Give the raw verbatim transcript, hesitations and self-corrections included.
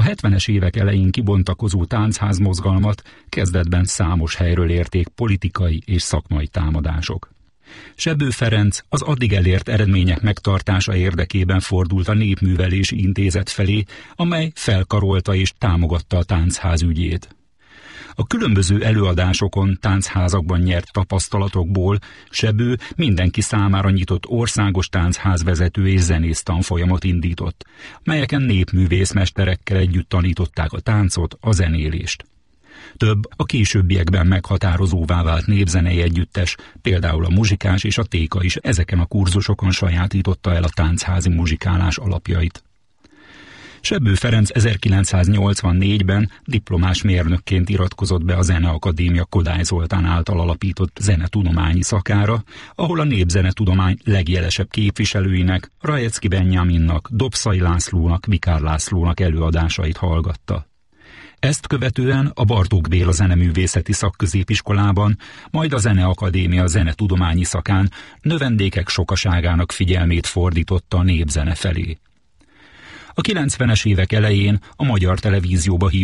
hetvenes évek elején kibontakozó táncházmozgalmat kezdetben számos helyről érték politikai és szakmai támadások. Sebbő Ferenc az addig elért eredmények megtartása érdekében fordult a Népművelési Intézet felé, amely felkarolta és támogatta a táncház ügyét. A különböző előadásokon, táncházakban nyert tapasztalatokból Sebbő mindenki számára nyitott országos táncházvezető és zenész tanfolyamot indított, melyeken népművészmesterekkel együtt tanították a táncot, a zenélést. Több a későbbiekben meghatározóvá vált népzenei együttes, például a Muzsikás és a Téka is ezeken a kurzusokon sajátította el a tánchazi muzsikálás alapjait. Sebbő Ferenc ezerkilencszáznyolcvannégyben diplomás mérnökként iratkozott be a Zeneakadémia Kodály Zoltán által alapított zenetudományi szakára, ahol a népzenetudomány legjelesebb képviselőinek, Rajecki Benjaminnak, Dobszai Lászlónak, Vikár Lászlónak előadásait hallgatta. Ezt követően a Bartók Béla Zeneművészeti Szakközépiskolában, majd a Zeneakadémia zenetudományi szakán növendékek sokaságának figyelmét fordította a népzene felé. A kilencvenes évek elején a Magyar Televízióba hívták